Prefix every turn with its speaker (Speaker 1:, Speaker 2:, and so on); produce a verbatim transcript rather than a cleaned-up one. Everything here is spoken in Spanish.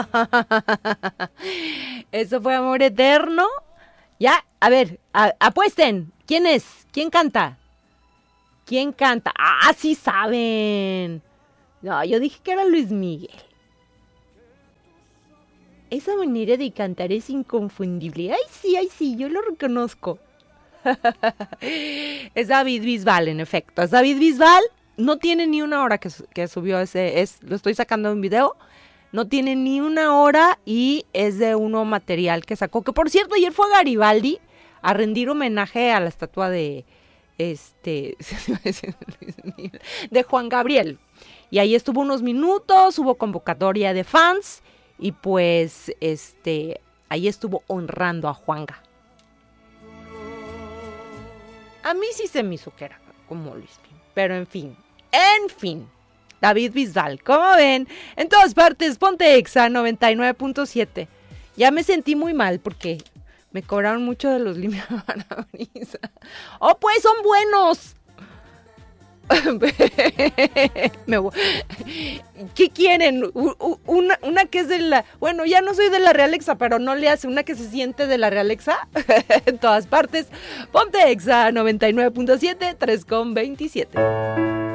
Speaker 1: Eso fue Amor Eterno. Ya, a ver, a, apuesten. ¿Quién es? ¿Quién canta? ¿Quién canta? Ah, sí saben. No, yo dije que era Luis Miguel. Esa manera de cantar es inconfundible. Ay, sí, ay, sí, yo lo reconozco. Es David Bisbal, en efecto. Es David Bisbal. No tiene ni una hora que, que subió ese. Es, lo estoy sacando en video. No tiene ni una hora y es de uno material que sacó. Que por cierto, ayer fue a Garibaldi a rendir homenaje a la estatua de este de Juan Gabriel. Y ahí estuvo unos minutos, hubo convocatoria de fans y pues este ahí estuvo honrando a Juanga. A mí sí se me hizo que era como Luis Miguel, pero en fin, en fin. David Bisbal, ¿cómo ven? En todas partes, ponte Exa noventa y nueve punto siete. Ya me sentí muy mal porque me cobraron mucho de los limpiaparabrisas. ¡Oh, pues son buenos! Me voy. ¿Qué quieren? Una, una que es de la... Bueno, ya no soy de la Realexa, pero no le hace una que se siente de la Realexa. En todas partes, ponte Exa noventa y nueve punto siete, tres con veintisiete.